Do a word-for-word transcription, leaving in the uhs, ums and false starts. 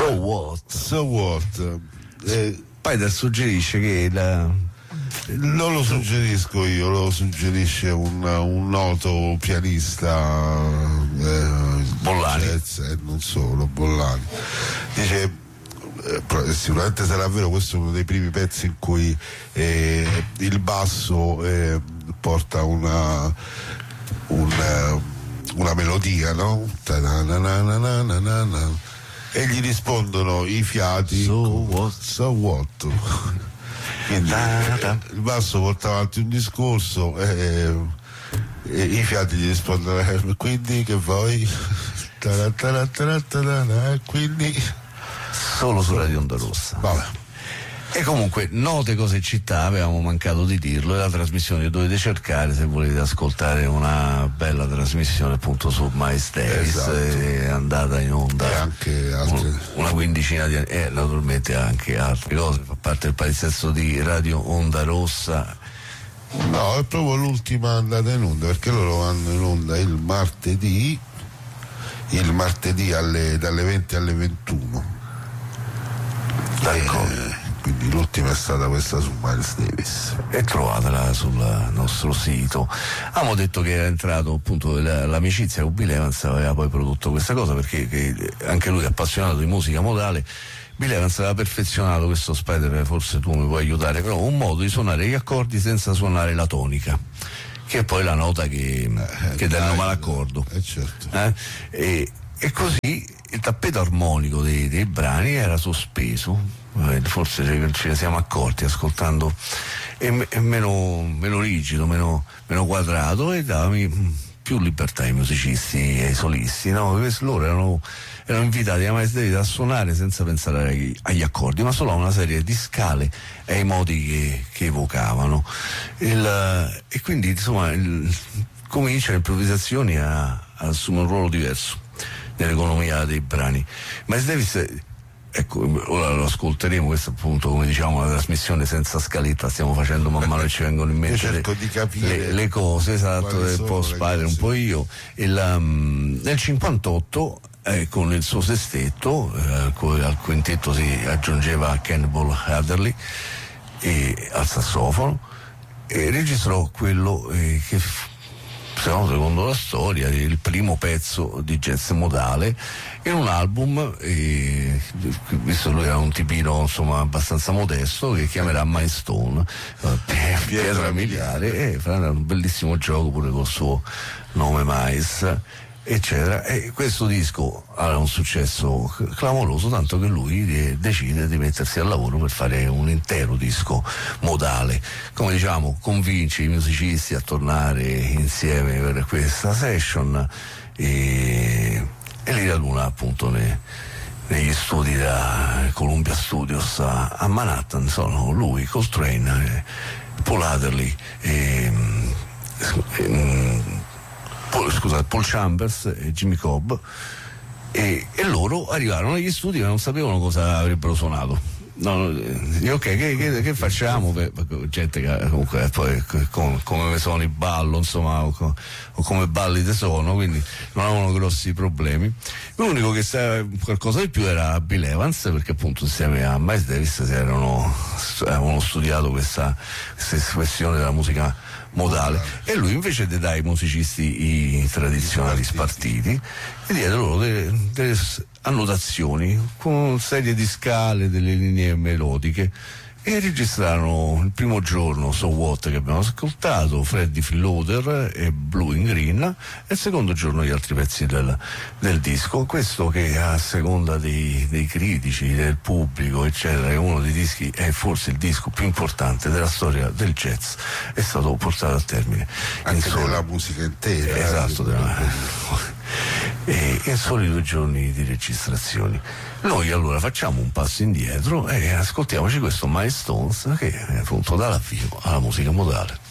So What. So What. Eh, Spider suggerisce che la... non lo suggerisco io, lo suggerisce un, un noto pianista eh, Bollani, jazz, eh, non solo, Bollani. Dice eh, sicuramente sarà vero, questo è uno dei primi pezzi in cui eh, il basso eh, porta una una, una melodia, no? E gli rispondono i fiati. So what? So what? Quindi eh, il basso porta avanti un discorso e, e i fiati gli rispondono eh, quindi che vuoi? Quindi solo su Radio Onda Rossa. vabbè. E comunque, note cose città, avevamo mancato di dirlo, è la trasmissione che dovete cercare se volete ascoltare una bella trasmissione appunto su Miles Davis, esatto. È andata in onda E anche altre... una quindicina di anni, e naturalmente anche altre cose, fa parte del palinsesto di Radio Onda Rossa. No, è proprio l'ultima andata in onda, perché loro vanno in onda il martedì, il martedì alle, dalle venti alle ventuno. D'accordo. Quindi l'ultima è stata questa su Miles Davis. E trovatela sul nostro sito. Abbiamo detto che era entrato appunto l'amicizia con Bill Evans, aveva poi prodotto questa cosa perché che anche lui è appassionato di musica modale. Bill Evans aveva perfezionato questo, Spider, forse tu mi puoi aiutare, però un modo di suonare gli accordi senza suonare la tonica, che è poi la nota che, eh, che dà il nome all'accordo. Eh, certo. eh? E, e così il tappeto armonico dei, dei brani era sospeso, forse ce ne siamo accorti ascoltando, e, e meno, meno rigido, meno, meno quadrato, e dava più libertà ai musicisti e ai solisti, no? Loro erano, erano invitati da Miles Davis a suonare senza pensare agli, agli accordi, ma solo a una serie di scale e ai modi che, che evocavano. Il, e quindi insomma il, comincia le improvvisazioni a, a assumere un ruolo diverso nell'economia dei brani. Miles Davis, ecco, ora lo ascolteremo, questo appunto, come diciamo, una trasmissione senza scaletta, stiamo facendo man mano che ci vengono in mente cerco le, di capire le, le cose, esatto, un po' Spider, un po' io. Il, um, nel cinquantotto eh, con il suo sestetto, eh, al quintetto si aggiungeva Cannibal Adderley e, al sassofono, e registrò quello eh, che secondo la storia il primo pezzo di jazz modale in un album, eh, visto lui era un tipino insomma abbastanza modesto, che chiamerà My Stone, eh, pietra miliare, e farà un bellissimo gioco pure col suo nome Miles, eccetera. E questo disco ha un successo clamoroso, tanto che lui decide di mettersi al lavoro per fare un intero disco modale. Come diciamo, convince i musicisti a tornare insieme per questa session e, e li raduna appunto nei, negli studi da Columbia Studios a, a Manhattan. Sono lui, Coltrane, Paul Adderley e, e Paul, scusate, Paul Chambers e Jimmy Cobb, e, e loro arrivarono agli studi e non sapevano cosa avrebbero suonato. No, e ok, che, che, che facciamo? Per, per gente che comunque poi come, come sono i ballo, insomma, o, o come balli te sono, quindi non avevano grossi problemi. L'unico che sapeva qualcosa di più era Bill Evans, perché appunto insieme a Miles Davis si erano, avevano studiato questa, questa espressione della musica modale, e lui invece di dare ai musicisti i tradizionali spartiti e diede loro delle, delle annotazioni con serie di scale, delle linee melodiche, e registrarono il primo giorno So What, che abbiamo ascoltato, Freddy Fielder e Blue in Green, e il secondo giorno gli altri pezzi del, del disco. Questo che a seconda dei, dei critici, del pubblico eccetera, è uno dei dischi, è forse il disco più importante della storia del jazz, è stato portato a termine anche in della musica intera, esatto, eh, della, e in soli due giorni di registrazioni. Noi allora facciamo un passo indietro e ascoltiamoci questo My Stones, che appunto dà l'avvio alla musica modale.